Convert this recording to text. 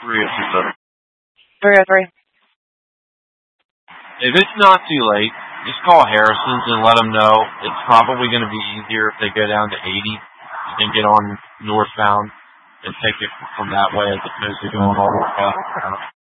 307. 303. If it's not too late, just call Harrison's and let them know it's probably going to be easier if they go down to 80 and get on northbound and take it from that way as opposed to going all the way up.